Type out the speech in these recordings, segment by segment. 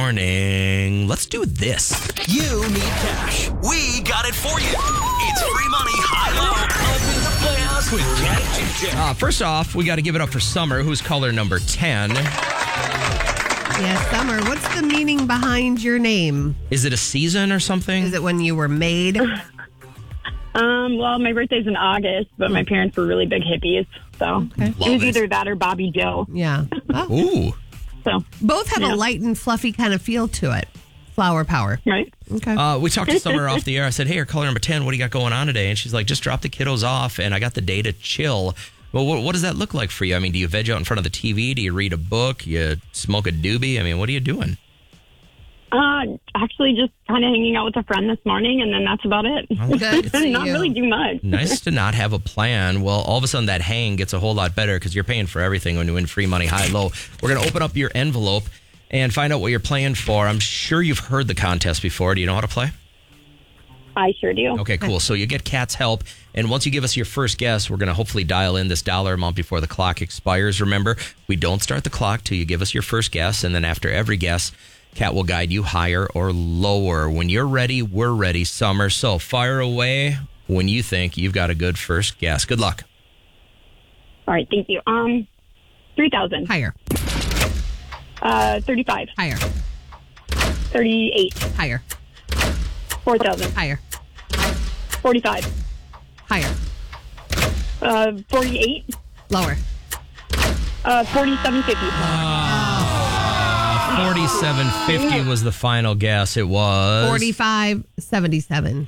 morning. Let's do this. You need cash. We got it for you. It's free money, high-low, up in the Playhouse with Cat and JJ. First off, we got to give it up for Summer, who's caller number 10. Yeah, Summer, what's the meaning behind your name? Is it a season or something? Is it when you were made? Well, my birthday's in August, but my parents were really big hippies, so it was either that or Bobby Joe. Yeah. Oh. Ooh. So Both have a light and fluffy kind of feel to it. Flower power. right. Okay. We talked to Summer off the air. I said, hey, you're caller number 10. What do you got going on today? And she's like, just drop the kiddos off, and I got the day to chill. Well, what does that look like for you? I mean, do you veg out in front of the TV? Do you read a book? You smoke a doobie? I mean, what are you doing? Actually, just kind of hanging out with a friend this morning, and then that's about it. Good for Not you. really do much. Nice to not have a plan. Well, all of a sudden that hang gets a whole lot better because you're paying for everything when you win free money, high-low. We're going to open up your envelope and find out what you're playing for. I'm sure you've heard the contest before. Do you know how to play? I sure do. Okay, cool. So you get Kat's help, and once you give us your first guess, we're going to hopefully dial in this dollar amount before the clock expires. Remember, we don't start the clock till you give us your first guess, and then after every guess, Kat will guide you higher or lower. When you're ready, we're ready, Summer. So fire away when you think you've got a good first guess. Good luck. All right, thank you. 3,000. Higher. 35. Higher. 38. Higher. 4,000. Higher. 45. Higher. 48. Lower. 47.50. 47.50 was the final guess. It was 45.77.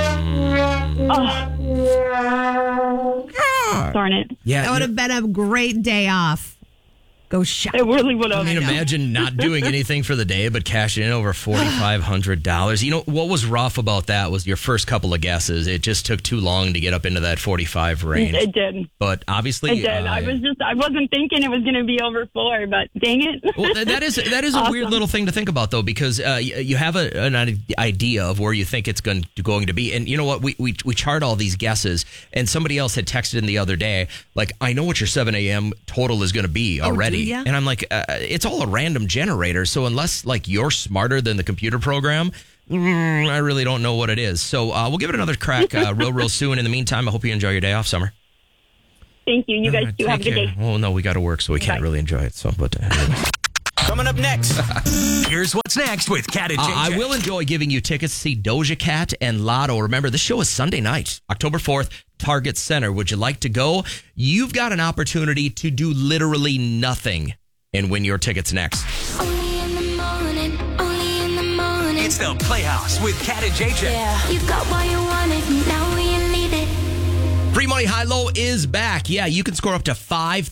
Darn it. Yeah, That would have been a great day off. Go shop. It really would I have. mean, imagine not doing anything for the day, but cashing in over $4,500. You know, what was rough about that was your first couple of guesses. It just took too long to get up into that 45 range. It did. But obviously... It did. I wasn't thinking it was going to be over 4, but dang it. Well, that is a weird little thing to think about, though, because you have an idea of where you think it's going to be. And you know what? We chart all these guesses, and somebody else had texted in the other day, like, I know what your 7 a.m. total is going to be already. Yeah. And I'm like, it's all a random generator. So unless like you're smarter than the computer program, I really don't know what it is. So we'll give it another crack real soon. In the meantime, I hope you enjoy your day off, Summer. Thank you. You guys do have a good day. Oh, no, we got to work, so we can't really enjoy it. So, but Coming up next, here's what's next with Cat and JJ. I will enjoy giving you tickets to see Doja Cat and Lotto. Remember, this show is Sunday night, October 4th, Target Center. Would you like to go? You've got an opportunity to do literally nothing and win your tickets next. Only in the morning, only in the morning. It's the Playhouse with Cat and JJ. Yeah, you got what you wanted, now you need it. Free Money High Low is back. Yeah, you can score up to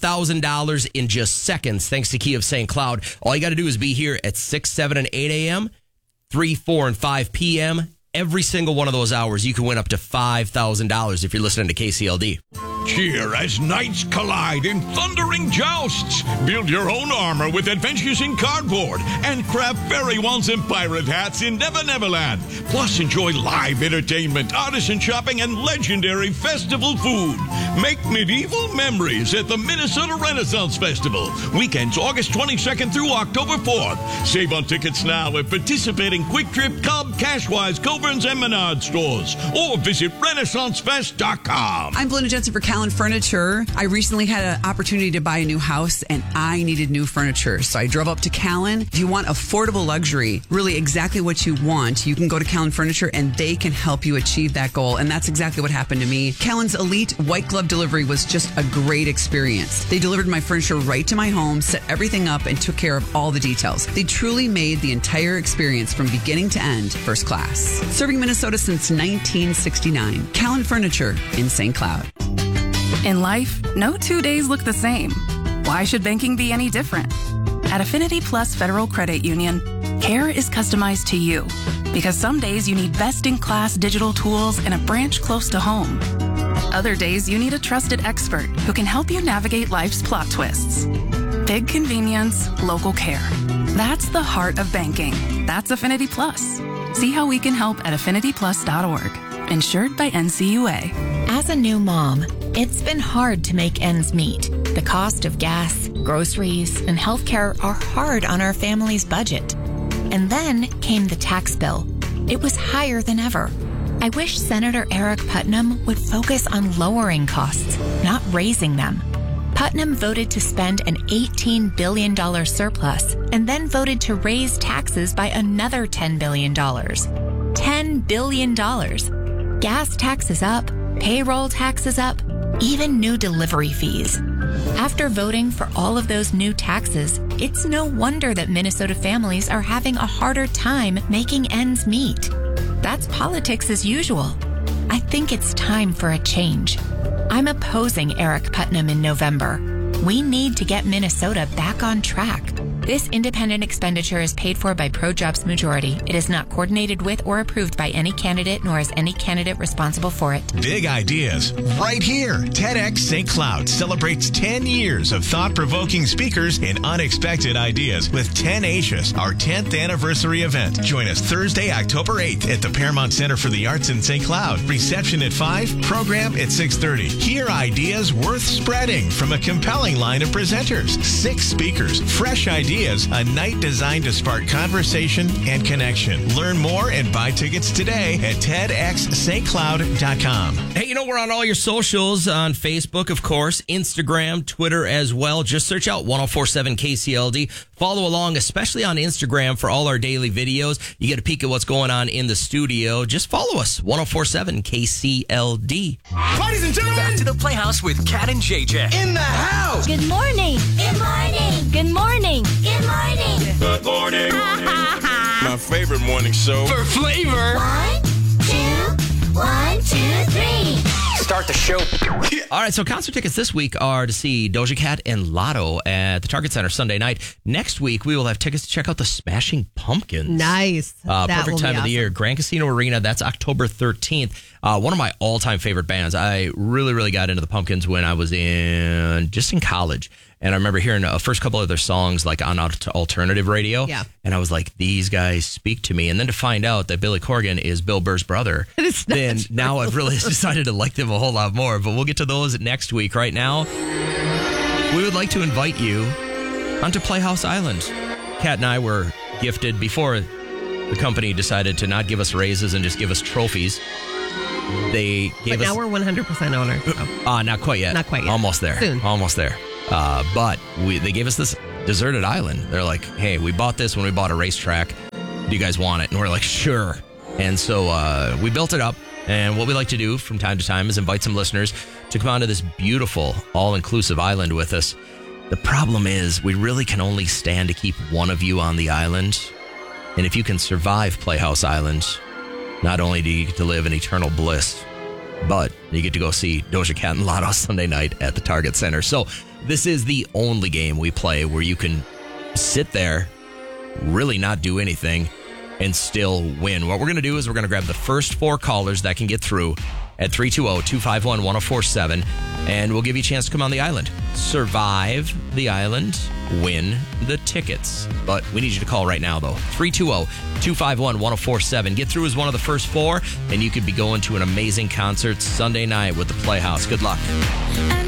$5,000 in just seconds thanks to Key of St. Cloud. All you got to do is be here at 6, 7, and 8 a.m., 3, 4, and 5 p.m. Every single one of those hours, you can win up to $5,000 if you're listening to KCLD. Cheer as knights collide in thundering jousts. Build your own armor with Adventures in Cardboard and craft fairy wands and pirate hats in Never Neverland. Plus, enjoy live entertainment, artisan shopping, and legendary festival food. Make medieval memories at the Minnesota Renaissance Festival. Weekends August 22nd through October 4th. Save on tickets now at participating Quick Trip, Cub, Cashwise, Coburn's, and Menard stores. Or visit RenaissanceFest.com. I'm Belinda Jensen for Callan Furniture. I recently had an opportunity to buy a new house and I needed new furniture. So I drove up to Callan. If you want affordable luxury, really exactly what you want, you can go to Callan Furniture and they can help you achieve that goal. And that's exactly what happened to me. Callan's elite white glove delivery was just a great experience. They delivered my furniture right to my home, set everything up, and took care of all the details. They truly made the entire experience from beginning to end first class. Serving Minnesota since 1969. Callan Furniture in St. Cloud. In life, no 2 days look the same. Why should banking be any different? At Affinity Plus Federal Credit Union, care is customized to you because some days you need best-in-class digital tools and a branch close to home. Other days you need a trusted expert who can help you navigate life's plot twists. Big convenience, local care. That's the heart of banking. That's Affinity Plus. See how we can help at affinityplus.org. Insured by NCUA. As a new mom, it's been hard to make ends meet. The cost of gas, groceries, and healthcare are hard on our family's budget. And then came the tax bill. It was higher than ever. I wish Senator Eric Putnam would focus on lowering costs, not raising them. Putnam voted to spend an $18 billion surplus and then voted to raise taxes by another $10 billion. $10 billion. Gas taxes up, payroll taxes up, even new delivery fees. After voting for all of those new taxes, it's no wonder that Minnesota families are having a harder time making ends meet. That's politics as usual. I think it's time for a change. I'm opposing Eric Putnam in November. We need to get Minnesota back on track. This independent expenditure is paid for by ProJobs Majority. It is not coordinated with or approved by any candidate, nor is any candidate responsible for it. Big ideas right here. TEDx St. Cloud celebrates 10 years of thought-provoking speakers and unexpected ideas with 10 Asias, our 10th anniversary event. Join us Thursday, October 8th at the Paramount Center for the Arts in St. Cloud. Reception at 5, program at 6:30. Hear ideas worth spreading from a compelling line of presenters. 6 speakers, fresh ideas, a night designed to spark conversation and connection. Learn more and buy tickets today at TEDxStCloud.com. Hey, we're on all your socials on Facebook, of course, Instagram, Twitter as well. Just search out 1047 KCLD. Follow along, especially on Instagram, for all our daily videos. You get a peek at what's going on in the studio. Just follow us, 1047 KCLD. Ladies and gentlemen, back to the Playhouse with Kat and JJ. In the house. Good morning. Good morning. Good morning. Good morning. Good morning. My favorite morning show. For flavor. 1, 2, 3. Start the show. All right, so concert tickets this week are to see Doja Cat and Lotto at the Target Center Sunday night. Next week, we will have tickets to check out the Smashing Pumpkins. Nice. Perfect time of the year. Grand Casino Arena, that's October 13th. One of my all-time favorite bands. I really, really got into the Pumpkins when I was in college. And I remember hearing the first couple of their songs like on alternative radio. Yeah. And I was like, these guys speak to me. And then to find out that Billy Corgan is Bill Burr's brother, then now I've really decided to like them a whole lot more. But we'll get to those next week. Right now, we would like to invite you onto Playhouse Island. Kat and I were gifted before the company decided to not give us raises and just give us trophies. They gave us. But now we're 100% owners. So. Not quite yet. Not quite yet. Almost there. Soon. Almost there. But they gave us this deserted island. They're like, hey, we bought this when we bought a racetrack. Do you guys want it? And we're like, sure. And so we built it up. And what we like to do from time to time is invite some listeners to come onto this beautiful, all-inclusive island with us. The problem is we really can only stand to keep one of you on the island. And if you can survive Playhouse Island, not only do you get to live in eternal bliss, but you get to go see Doja Cat and Lotto Sunday night at the Target Center. So this is the only game we play where you can sit there, really not do anything, and still win. What we're going to do is we're going to grab the first 4 callers that can get through at 320-251-1047, and we'll give you a chance to come on the island. Survive the island, win the tickets. But we need you to call right now, though. 320-251-1047. Get through as one of the first 4, and you could be going to an amazing concert Sunday night with the Playhouse. Good luck.